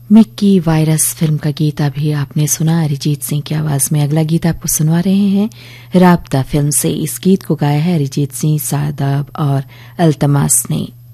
Mickey virus film का गीत अभी आपने सुना अरिजीत सिंह की आवाज में। अगला गीत आपको सुनवा रहे हैं राब्ता फिल्म से। इस गीत को गाया है अरिजीत सिंह, शादाब और अल्तमास ने।